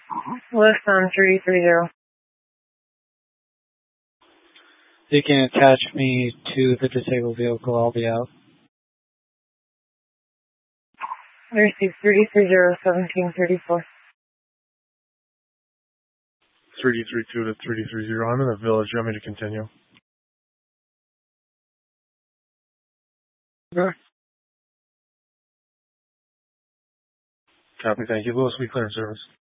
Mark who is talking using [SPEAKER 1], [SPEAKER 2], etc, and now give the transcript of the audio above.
[SPEAKER 1] Less on 330.
[SPEAKER 2] They can attach me to the disabled vehicle. I'll be out.
[SPEAKER 1] Receive 330, 1734.
[SPEAKER 3] 3032 to 3030. I'm in the village. You want me to continue?
[SPEAKER 1] Sure.
[SPEAKER 3] Copy. Thank you. Lewis, we clear service.